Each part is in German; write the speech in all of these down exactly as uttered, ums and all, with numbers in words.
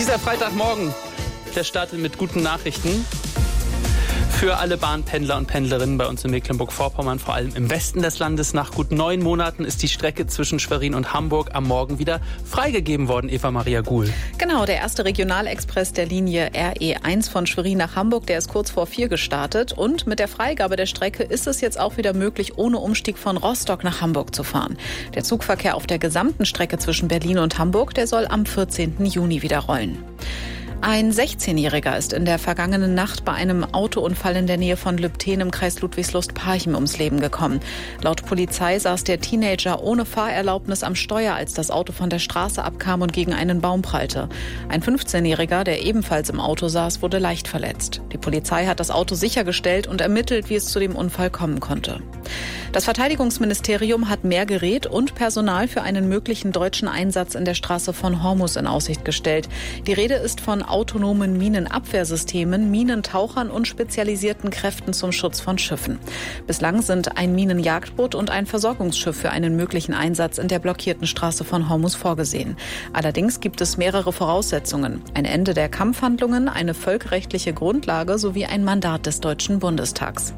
Dieser Freitagmorgen, der startet mit guten Nachrichten für alle Bahnpendler und Pendlerinnen bei uns in Mecklenburg-Vorpommern, vor allem im Westen des Landes. Nach gut neun Monaten ist die Strecke zwischen Schwerin und Hamburg am Morgen wieder freigegeben worden, Eva-Maria Guhl. Genau, der erste Regionalexpress der Linie R E eins von Schwerin nach Hamburg, der ist kurz vor vier gestartet. Und mit der Freigabe der Strecke ist es jetzt auch wieder möglich, ohne Umstieg von Rostock nach Hamburg zu fahren. Der Zugverkehr auf der gesamten Strecke zwischen Berlin und Hamburg, der soll am vierzehnten Juni wieder rollen. Ein sechzehnjähriger ist in der vergangenen Nacht bei einem Autounfall in der Nähe von Lübtheen im Kreis Ludwigslust-Parchim ums Leben gekommen. Laut Polizei saß der Teenager ohne Fahrerlaubnis am Steuer, als das Auto von der Straße abkam und gegen einen Baum prallte. Ein fünfzehnjähriger, der ebenfalls im Auto saß, wurde leicht verletzt. Die Polizei hat das Auto sichergestellt und ermittelt, wie es zu dem Unfall kommen konnte. Das Verteidigungsministerium hat mehr Gerät und Personal für einen möglichen deutschen Einsatz in der Straße von Hormuz in Aussicht gestellt. Die Rede ist von autonomen Minenabwehrsystemen, Minentauchern und spezialisierten Kräften zum Schutz von Schiffen. Bislang sind ein Minenjagdboot und ein Versorgungsschiff für einen möglichen Einsatz in der blockierten Straße von Hormuz vorgesehen. Allerdings gibt es mehrere Voraussetzungen: ein Ende der Kampfhandlungen, eine völkerrechtliche Grundlage sowie ein Mandat des Deutschen Bundestags.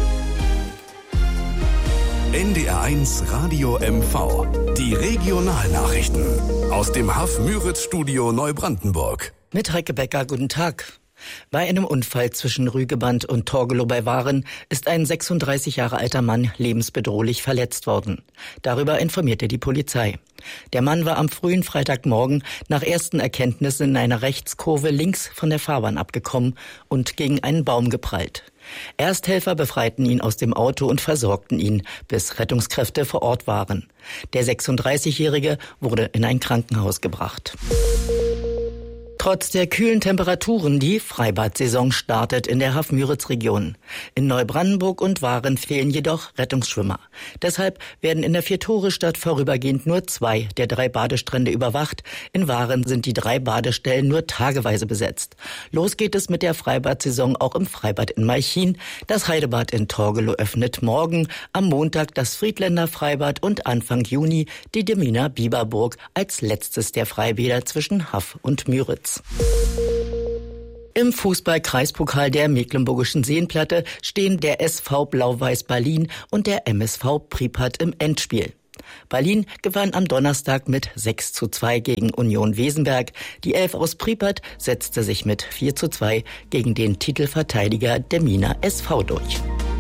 N D R eins Radio M V. Die Regionalnachrichten aus dem Haff-Müritz-Studio Neubrandenburg. Mit Heike Becker, guten Tag. Bei einem Unfall zwischen Rügeband und Torgelow bei Waren ist ein sechsunddreißig Jahre alter Mann lebensbedrohlich verletzt worden. Darüber informierte die Polizei. Der Mann war am frühen Freitagmorgen nach ersten Erkenntnissen in einer Rechtskurve links von der Fahrbahn abgekommen und gegen einen Baum geprallt. Ersthelfer befreiten ihn aus dem Auto und versorgten ihn, bis Rettungskräfte vor Ort waren. Der sechsunddreißigjährige wurde in ein Krankenhaus gebracht. Trotz der kühlen Temperaturen, die Freibad-Saison startet in der Haff-Müritz-Region. In Neubrandenburg und Waren fehlen jedoch Rettungsschwimmer. Deshalb werden in der Vier-Tore-Stadt vorübergehend nur zwei der drei Badestrände überwacht. In Waren sind die drei Badestellen nur tageweise besetzt. Los geht es mit der Freibad-Saison auch im Freibad in Malchin. Das Heidebad in Torgelow öffnet morgen, am Montag das Friedländer Freibad und Anfang Juni die Deminer Biberburg als letztes der Freibäder zwischen Haff und Müritz. Im Fußball-Kreispokal der Mecklenburgischen Seenplatte stehen der S V Blau-Weiß Berlin und der M S V Pripyat im Endspiel. Berlin gewann am Donnerstag mit sechs zu zwei gegen Union Wesenberg. Die Elf aus Pripyat setzte sich mit vier zu zwei gegen den Titelverteidiger Deminer S V durch.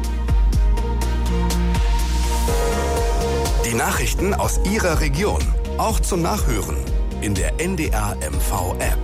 Die Nachrichten aus Ihrer Region, auch zum Nachhören in der N D R M V-App.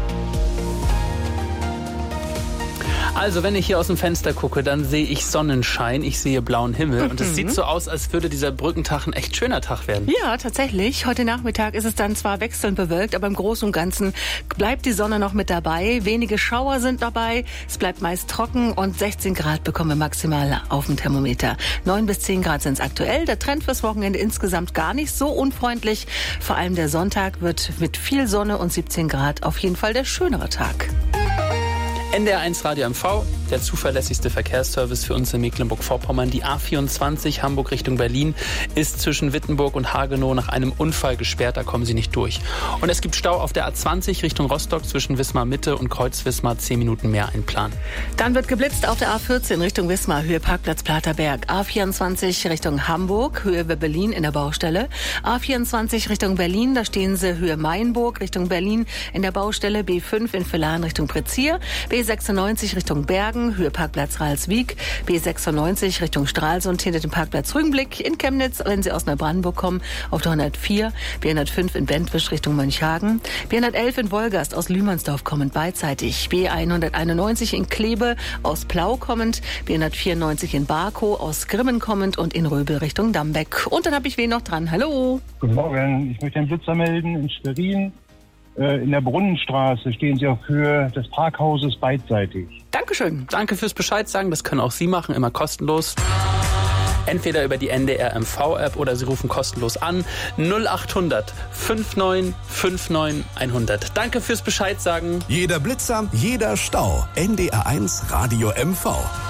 Also, wenn ich hier aus dem Fenster gucke, dann sehe ich Sonnenschein, ich sehe blauen Himmel. Und es sieht so aus, als würde dieser Brückentag ein echt schöner Tag werden. Ja, tatsächlich. Heute Nachmittag ist es dann zwar wechselnd bewölkt, aber im Großen und Ganzen bleibt die Sonne noch mit dabei. Wenige Schauer sind dabei. Es bleibt meist trocken und sechzehn Grad bekommen wir maximal auf dem Thermometer. neun bis zehn Grad sind es aktuell. Der Trend fürs Wochenende insgesamt gar nicht so unfreundlich. Vor allem der Sonntag wird mit viel Sonne und siebzehn Grad auf jeden Fall der schönere Tag. N D R eins Radio M V, der zuverlässigste Verkehrsservice für uns in Mecklenburg-Vorpommern. Die A vierundzwanzig Hamburg Richtung Berlin ist zwischen Wittenburg und Hagenow nach einem Unfall gesperrt, da kommen Sie nicht durch. Und es gibt Stau auf der A zwanzig Richtung Rostock zwischen Wismar Mitte und Kreuz Wismar, zehn Minuten mehr einplanen. Dann wird geblitzt auf der A vierzehn Richtung Wismar, Höhe Parkplatz Platerberg. A vierundzwanzig Richtung Hamburg, Höhe Berlin in der Baustelle. A vierundzwanzig Richtung Berlin, da stehen Sie Höhe Mainburg Richtung Berlin in der Baustelle. B fünf in Villaren Richtung Prezier. B sechsundneunzig Richtung Bergen, Höhe Parkplatz Ralswiek. B sechsundneunzig Richtung Stralsund hinter dem Parkplatz Rügenblick. In Chemnitz, wenn Sie aus Neubrandenburg kommen, auf der hundertvier. B hundertfünf in Bentwisch Richtung Mönchhagen. B hundertelf in Wolgast aus Lühmannsdorf kommend beidseitig. B hunderteinundneunzig in Kleve aus Plau kommend. B hundertvierundneunzig in Barkow aus Grimmen kommend und in Röbel Richtung Dambeck. Und dann habe ich wen noch dran. Hallo. Guten Morgen. Ich möchte einen Blitzer melden in Schwerin. In der Brunnenstraße stehen Sie auf Höhe des Parkhauses beidseitig. Dankeschön. Danke fürs Bescheid sagen. Das können auch Sie machen, immer kostenlos. Entweder über die N D R M V-App oder Sie rufen kostenlos an. null acht hundert neunundfünfzig neunundfünfzig hundert. Danke fürs Bescheid sagen. Jeder Blitzer, jeder Stau. N D R eins Radio M V.